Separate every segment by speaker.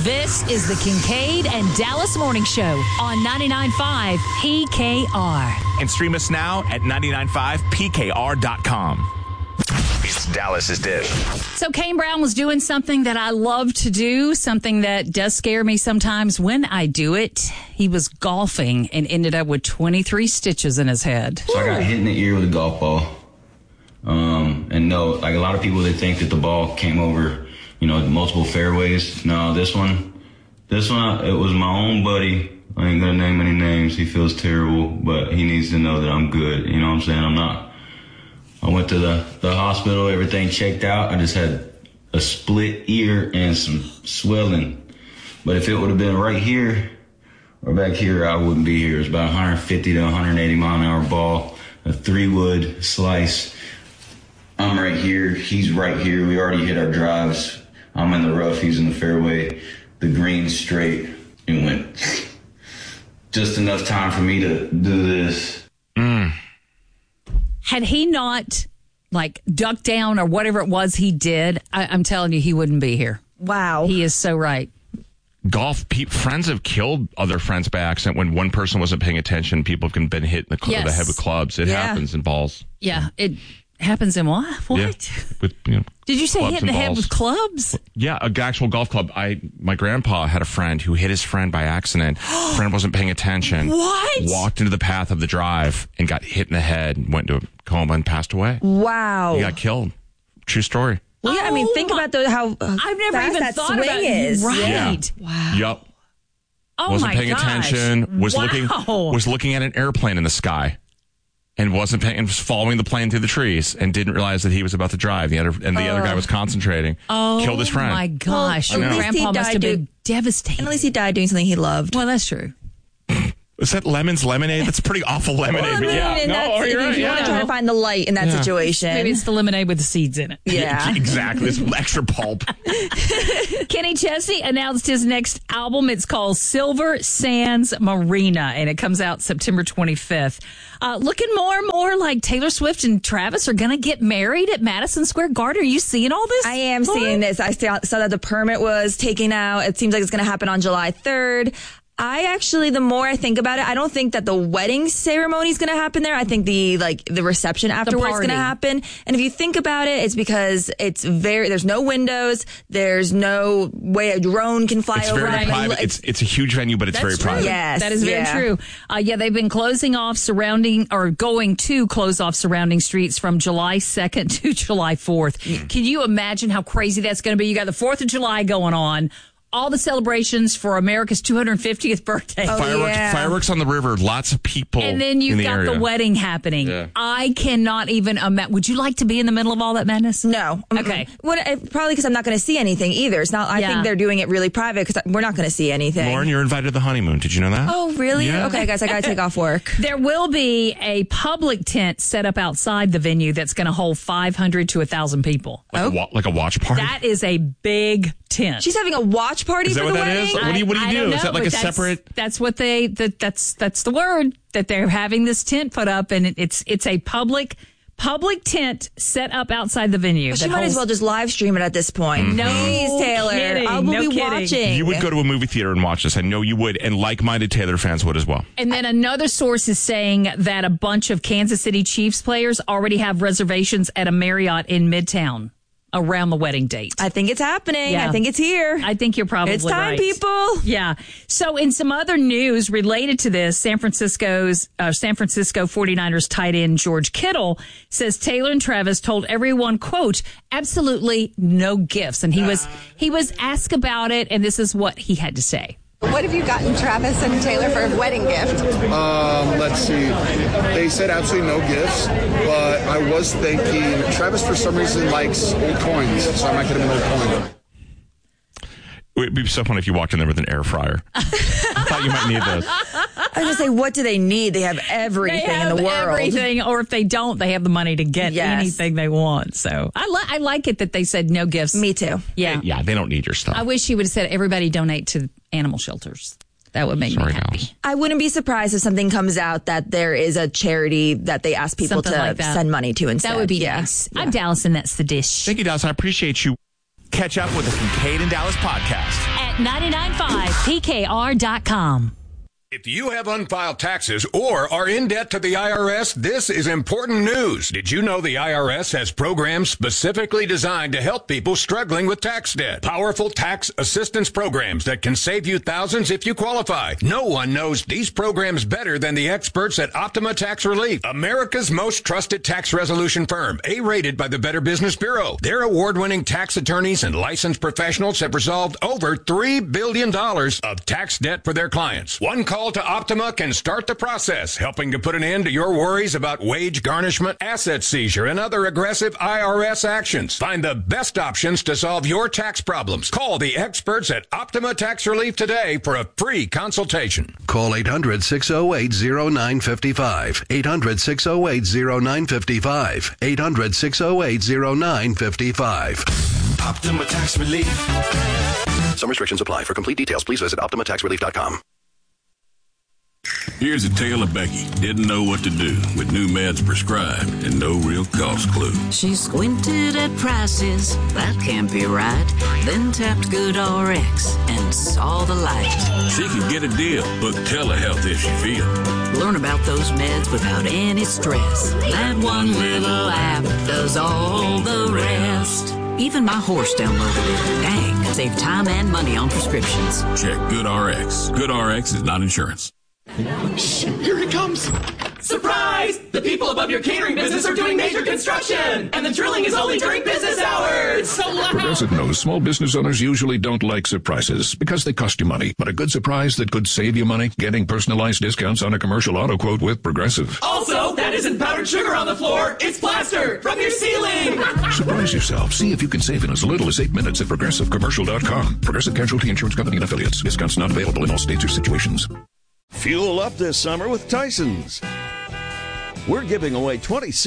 Speaker 1: This is the Kincaid and Dallas Morning Show on 99.5 PKR.
Speaker 2: And stream us now at 995pkr.com. It's Dallas's Dish.
Speaker 1: So Kane Brown was doing something that I love to do, something that does scare me sometimes when I do it. He was golfing and ended up with 23 stitches in his head.
Speaker 3: So I got hit in the ear with a golf ball. And no, like a lot of people, they think that the ball came over, multiple fairways. No, this one, it was my own buddy. I ain't gonna name any names. He feels terrible, but he needs to know that I'm good. You know what I'm saying? I went to the hospital, everything checked out. I just had a split ear and some swelling. But if it would have been right here or back here, I wouldn't be here. It's about 150 to 180 mile an hour ball, a 3-wood slice. I'm right here. He's right here. We already hit our drives. I'm in the rough. He's in the fairway. The green straight. It went just enough time for me to do this.
Speaker 1: Had he not, ducked down or whatever it was he did, I'm telling you, he wouldn't be here.
Speaker 4: Wow.
Speaker 1: He is so right.
Speaker 2: Golf, friends have killed other friends by accident when one person wasn't paying attention. People have been hit in the head with clubs. It happens in balls.
Speaker 1: Yeah, it happens in what? What?
Speaker 2: Yeah, with,
Speaker 1: Did you say hit in the head with clubs?
Speaker 2: Yeah, an actual golf club. My grandpa had a friend who hit his friend by accident. Friend wasn't paying attention.
Speaker 1: What?
Speaker 2: Walked into the path of the drive and got hit in the head and went to a coma and passed away.
Speaker 4: Wow.
Speaker 2: He got killed. True story.
Speaker 4: Well, yeah, think about how
Speaker 1: I've never
Speaker 4: fast
Speaker 1: even
Speaker 4: that
Speaker 1: thought
Speaker 4: swing
Speaker 1: about
Speaker 4: is.
Speaker 1: Right.
Speaker 2: Yeah.
Speaker 4: Wow.
Speaker 2: Yep.
Speaker 1: Oh
Speaker 2: wasn't
Speaker 1: my
Speaker 2: paying
Speaker 1: gosh.
Speaker 2: attention. Was
Speaker 1: Wow.
Speaker 2: looking at an airplane in the sky. And wasn't paying, and was following the plane through the trees and didn't realize that he was about to drive. The other guy was concentrating. Killed his friend.
Speaker 1: Oh my gosh.
Speaker 4: Well,
Speaker 1: Your
Speaker 4: at least he
Speaker 1: grandpa must have
Speaker 4: died
Speaker 1: been devastated.
Speaker 4: And at least he died doing something he loved.
Speaker 1: Well, that's true.
Speaker 2: Is that Lemon's Lemonade? That's pretty awful lemonade. But yeah,
Speaker 4: and
Speaker 2: no,
Speaker 4: that's,
Speaker 2: you're right.
Speaker 4: if you want to try
Speaker 2: Yeah.
Speaker 4: to find the light in that situation.
Speaker 1: Maybe it's the lemonade with the seeds in it.
Speaker 4: Yeah.
Speaker 2: Exactly. It's extra pulp.
Speaker 1: Kenny Chesney announced his next album. It's called Silver Sands Marina, and it comes out September 25th. Looking more and more like Taylor Swift and Travis are going to get married at Madison Square Garden. Are you seeing all this?
Speaker 4: I am seeing this. I saw that the permit was taken out. It seems like it's going to happen on July 3rd. The more I think about it, I don't think that the wedding ceremony is going to happen there. I think the reception afterwards is going to happen. And if you think about it, it's because there's no windows. There's no way a drone can fly
Speaker 2: It's
Speaker 4: over.
Speaker 2: very private. It's a huge venue, but it's very private.
Speaker 4: Yes.
Speaker 1: That is very true. They've been going to close off surrounding streets from July 2nd to July 4th. Can you imagine how crazy that's going to be? You got the 4th of July going on. All the celebrations for America's 250th birthday.
Speaker 2: Fireworks on the river, lots of people.
Speaker 1: And then you've got the wedding happening.
Speaker 2: Yeah.
Speaker 1: I cannot even imagine. Would you like to be in the middle of all that madness?
Speaker 4: No.
Speaker 1: Okay.
Speaker 4: Probably because I'm not going to see anything either. It's not. I think they're doing it really private because we're not going to see anything.
Speaker 2: Lauren, you're invited to the honeymoon. Did you know that?
Speaker 4: Oh, really?
Speaker 2: Yeah.
Speaker 4: Okay, guys, I got to take off work.
Speaker 1: There will be a public tent set up outside the venue that's going to hold 500 to 1,000 people.
Speaker 2: Like a watch party?
Speaker 1: That is a big tent.
Speaker 4: She's having a watch party
Speaker 2: Is that
Speaker 4: for the
Speaker 2: what that
Speaker 4: wedding?
Speaker 2: is? What do you
Speaker 1: I
Speaker 2: do?
Speaker 1: don't
Speaker 2: Is that
Speaker 1: know,
Speaker 2: like a
Speaker 1: but
Speaker 2: separate?
Speaker 1: That's what that's the word that they're having this tent put up, and it's a public tent set up outside the venue.
Speaker 4: She might as well just live stream it at this point.
Speaker 1: No
Speaker 4: Please, Taylor.
Speaker 1: kidding.
Speaker 4: I will
Speaker 1: No
Speaker 4: be
Speaker 1: kidding.
Speaker 4: watching.
Speaker 2: You would go to a movie theater and watch this. I know you would, and like-minded Taylor fans would as well.
Speaker 1: And then another source is saying that a bunch of Kansas City Chiefs players already have reservations at a Marriott in Midtown around the wedding date.
Speaker 4: I think it's happening.
Speaker 1: Yeah.
Speaker 4: I think it's here.
Speaker 1: I think you're probably
Speaker 4: It's time,
Speaker 1: right.
Speaker 4: people.
Speaker 1: Yeah. So in some other news related to this, San Francisco 49ers tight end George Kittle says Taylor and Travis told everyone, quote, absolutely no gifts. And he was asked about it, and this is what he had to say.
Speaker 5: What have you gotten Travis and Taylor for a wedding gift?
Speaker 6: Let's see. They said absolutely no gifts, but I was thinking Travis for some reason likes old coins, so I might get him an old coin.
Speaker 2: It would be so funny if you walked in there with an air fryer. I thought you might need those.
Speaker 4: I was going to say, what do they need? They have everything in the world.
Speaker 1: Everything, or if they don't, they have the money to get anything they want. So I like it that they said no gifts.
Speaker 4: Me too.
Speaker 1: Yeah.
Speaker 2: Yeah, they don't need your stuff.
Speaker 1: I wish he would have said everybody donate to animal shelters. That would make me happy.
Speaker 2: Dallas.
Speaker 4: I wouldn't be surprised if something comes out that there is a charity that they ask people
Speaker 1: Something
Speaker 4: to
Speaker 1: like that.
Speaker 4: send money to instead.
Speaker 1: That would be nice. I'm Dallas, and that's the dish.
Speaker 2: Thank you, Dallas. I appreciate you.
Speaker 7: Catch up with the Kincaid and Dallas podcast
Speaker 1: at 995pkr.com.
Speaker 8: If you have unfiled taxes or are in debt to the IRS, this is important news. Did you know the IRS has programs specifically designed to help people struggling with tax debt? Powerful tax assistance programs that can save you thousands if you qualify. No one knows these programs better than the experts at Optima Tax Relief, America's most trusted tax resolution firm, A-rated by the Better Business Bureau. Their award-winning tax attorneys and licensed professionals have resolved over $3 billion of tax debt for their clients. One call to Optima can start the process, helping to put an end to your worries about wage garnishment, asset seizure, and other aggressive IRS actions. Find the best options to solve your tax problems. Call the experts at Optima Tax Relief today for a free consultation.
Speaker 9: Call 800-608-0955. 800-608-0955. 800-608-0955.
Speaker 10: Optima Tax Relief.
Speaker 9: Some restrictions apply. For complete details, please visit OptimaTaxRelief.com.
Speaker 11: Here's a tale of Becky. Didn't know what to do with new meds prescribed and no real cost clue.
Speaker 12: She squinted at prices, that can't be right. Then tapped GoodRx and saw the light.
Speaker 11: She could get a deal, book telehealth if she feels.
Speaker 12: Learn about those meds without any stress. That one little app does all the rest. Even my horse downloaded it. Dang, save time and money on prescriptions.
Speaker 11: Check GoodRx. GoodRx is not insurance.
Speaker 13: Shit, here it comes. Surprise! The people above your catering business are doing major construction, and the drilling is only during business hours. So loud.
Speaker 14: Progressive knows small business owners usually don't like surprises because they cost you money. But a good surprise that could save you money? Getting personalized discounts on a commercial auto quote with Progressive.
Speaker 13: Also, that isn't powdered sugar on the floor. It's plaster from your ceiling.
Speaker 14: Surprise yourself. See if you can save in as little as 8 minutes at ProgressiveCommercial.com. Progressive Casualty Insurance Company and Affiliates. Discounts not available in all states or situations.
Speaker 15: Fuel up this summer with Tyson's. We're giving away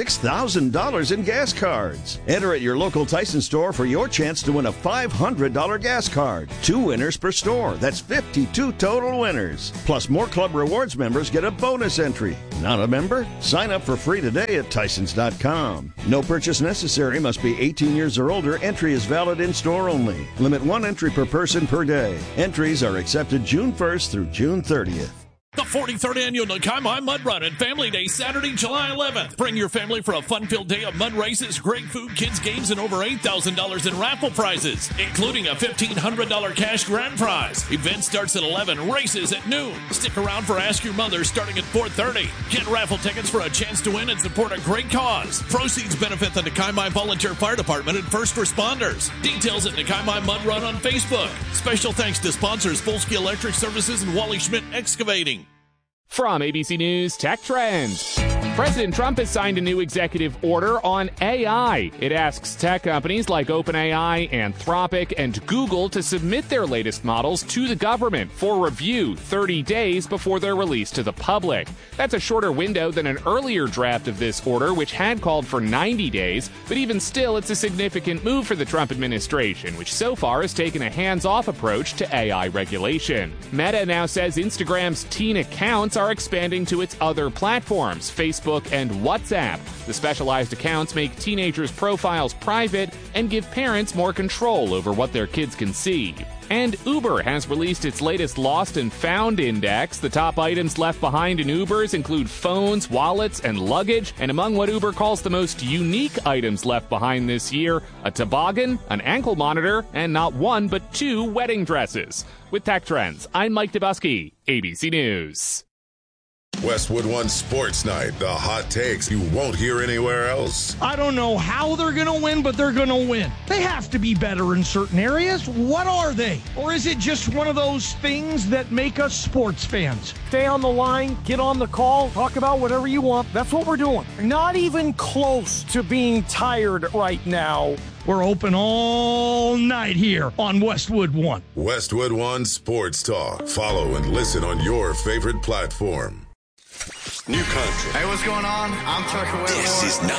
Speaker 15: $26,000 in gas cards. Enter at your local Tyson store for your chance to win a $500 gas card. 2 winners per store. That's 52 total winners. Plus, more Club Rewards members get a bonus entry. Not a member? Sign up for free today at Tysons.com. No purchase necessary. Must be 18 years or older. Entry is valid in store only. Limit 1 entry per person per day. Entries are accepted June 1st through June 30th.
Speaker 16: The 43rd Annual Nakai Mud Run and Family Day, Saturday, July 11th. Bring your family for a fun-filled day of mud races, great food, kids' games, and over $8,000 in raffle prizes, including a $1,500 cash grand prize. Event starts at 11, races at noon. Stick around for Ask Your Mother starting at 4:30. Get raffle tickets for a chance to win and support a great cause. Proceeds benefit the Nakai Volunteer Fire Department and first responders. Details at Nakai Mud Run on Facebook. Special thanks to sponsors Volsky Electric Services and Wally Schmidt Excavating.
Speaker 17: From ABC News Tech Trends. President Trump has signed a new executive order on AI. It asks tech companies like OpenAI, Anthropic, and Google to submit their latest models to the government for review 30 days before they're released to the public. That's a shorter window than an earlier draft of this order, which had called for 90 days, but even still, it's a significant move for the Trump administration, which so far has taken a hands-off approach to AI regulation. Meta now says Instagram's teen accounts are expanding to its other platforms, Facebook and WhatsApp. The specialized accounts make teenagers' profiles private and give parents more control over what their kids can see. And Uber has released its latest Lost and Found Index. The top items left behind in Ubers include phones, wallets, and luggage. And among what Uber calls the most unique items left behind this year, a toboggan, an ankle monitor, and not 1 but 2 wedding dresses. With Tech Trends, I'm Mike Dubusky, ABC News.
Speaker 18: Westwood One Sports Night, the hot takes you won't hear anywhere else.
Speaker 19: I don't know how they're going to win, but they're going to win. They have to be better in certain areas. What are they? Or is it just one of those things that make us sports fans? Stay on the line, get on the call, talk about whatever you want. That's what we're doing. Not even close to being tired right now. We're open all night here on Westwood One.
Speaker 18: Westwood One Sports Talk. Follow and listen on your favorite platform.
Speaker 10: New country.
Speaker 20: Hey, what's going on? I'm Tucker Whitmore.
Speaker 10: This is